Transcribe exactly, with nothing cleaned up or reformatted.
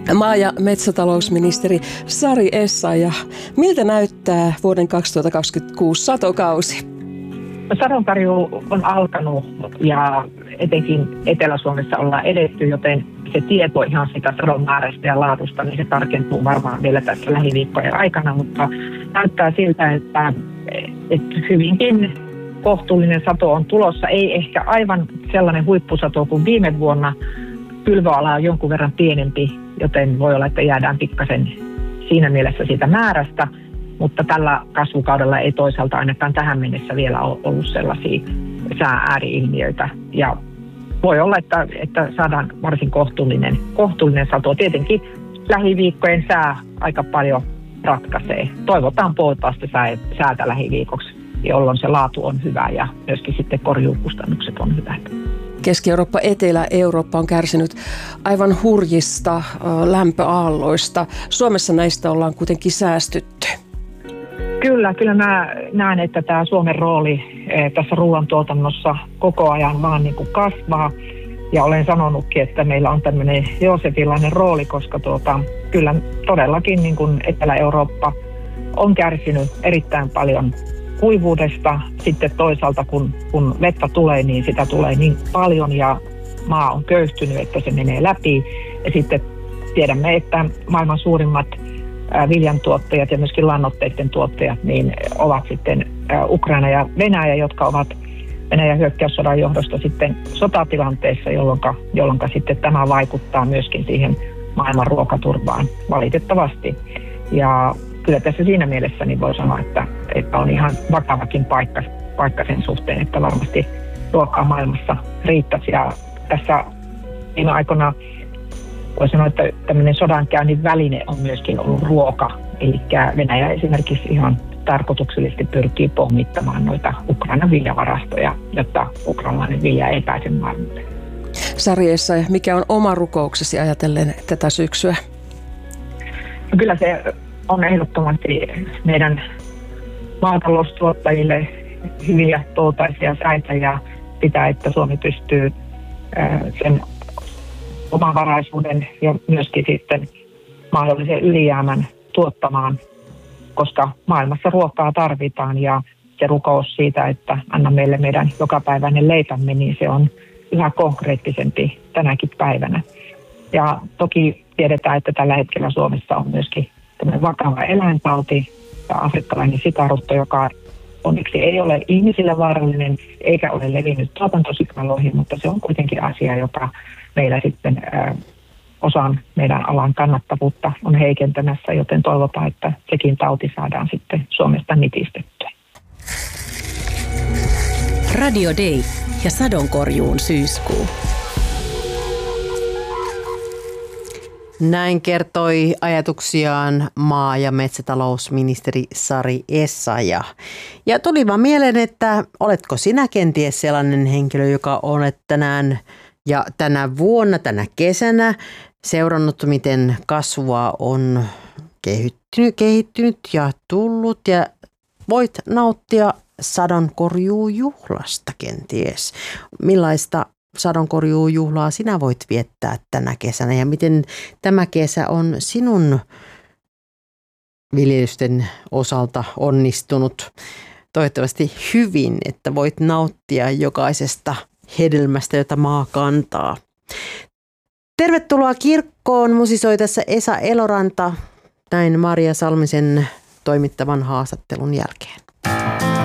Maa- ja metsätalousministeri Sari Essayah, miltä näyttää vuoden kaksituhattakaksikymmentäkuusi satokausi? Sadonkorjuu on alkanut ja etenkin Etelä-Suomessa ollaan edetty, joten se tieto ihan sitä sadon määrästä ja laadusta, niin se tarkentuu varmaan vielä tässä lähiviikkojen aikana, mutta näyttää siltä, että, että hyvinkin kohtuullinen sato on tulossa. Ei ehkä aivan sellainen huippusato kuin viime vuonna. Kylvöala on jonkun verran pienempi, joten voi olla, että jäädään pikkasen siinä mielessä siitä määrästä, mutta tällä kasvukaudella ei toisaalta ainakaan tähän mennessä vielä ole ollut sellaisia sää-ääri-ilmiöitä. Ja voi olla, että, että saadaan varsin kohtuullinen, kohtuullinen sato. Tietenkin lähiviikkojen sää aika paljon ratkaisee. Toivotaan puolitaista säätä lähiviikoksi, jolloin se laatu on hyvä ja myöskin sitten korjuukustannukset on hyvät. Keski-Eurooppa, Etelä-Eurooppa on kärsinyt aivan hurjista lämpöaalloista. Suomessa näistä ollaan kuitenkin säästytty. Kyllä, kyllä mä näen, että tämä Suomen rooli tässä ruoantuotannossa koko ajan vaan niin kuin kasvaa. Ja olen sanonutkin, että meillä on tämmöinen joosefilainen rooli, koska tuota, kyllä todellakin niin kuin Etelä-Eurooppa on kärsinyt erittäin paljon kuivuudesta. Sitten toisaalta kun, kun vettä tulee, niin sitä tulee niin paljon ja maa on köyhtynyt, että se menee läpi. Ja sitten tiedämme, että maailman suurimmat viljantuottajat ja myöskin lannoitteiden tuottajat niin ovat sitten Ukraina ja Venäjä, jotka ovat Venäjän hyökkäyssodan johdosta sitten sotatilanteessa, jolloin, jolloin sitten tämä vaikuttaa myöskin siihen maailman ruokaturvaan valitettavasti. Ja kyllä tässä siinä mielessä niin voi sanoa, että, että on ihan vakavakin paikka, paikka sen suhteen, että varmasti ruokaa maailmassa riittäisi. Ja tässä viime aikoina voi sanoa, että tämmöinen sodankäynnin väline on myöskin ollut ruoka. Eli Venäjä esimerkiksi ihan tarkoituksellisesti pyrkii pommittamaan noita Ukrainan viljavarastoja, jotta ukrainalainen vilja ei pääse maailmalle. Sari Essayah, mikä on oma rukouksesi ajatellen tätä syksyä? No kyllä se on ehdottomasti meidän maataloustuottajille hyviä tuotaisia säitä ja sitä, että Suomi pystyy sen omavaraisuuden ja myöskin sitten mahdollisen ylijäämän tuottamaan, koska maailmassa ruokaa tarvitaan ja se rukous siitä, että anna meille meidän jokapäiväinen leipämme, niin se on yhä konkreettisempi tänäkin päivänä. Ja toki tiedetään, että tällä hetkellä Suomessa on myöskin tämmöinen vakava eläintauti ja afrikkalainen sikarutto, joka onneksi ei ole ihmisille vaarallinen eikä ole levinnyt tuotantosikaloihin, mutta se on kuitenkin asia, joka meillä sitten äh, osan meidän alan kannattavuutta on heikentämässä, joten toivotaan, että sekin tauti saadaan sitten Suomesta nitistettyä. Radio Day ja sadonkorjuun syyskuu. Näin kertoi ajatuksiaan maa- ja metsätalousministeri Sari Essayah. Ja tuli vaan mieleen, että oletko sinä kenties sellainen henkilö, joka olet tänään ja tänä vuonna, tänä kesänä seurannut, miten kasvua on kehittynyt, kehittynyt ja tullut ja voit nauttia sadonkorjuujuhlasta kenties. Millaista sadonkorjuujuhlaa sinä voit viettää tänä kesänä ja miten tämä kesä on sinun viljelysten osalta onnistunut? Toivottavasti hyvin, että voit nauttia jokaisesta hedelmästä, jota maa kantaa. Tervetuloa kirkkoon, musisoi tässä Esa Eloranta näin Maria Salmisen toimittavan haastattelun jälkeen.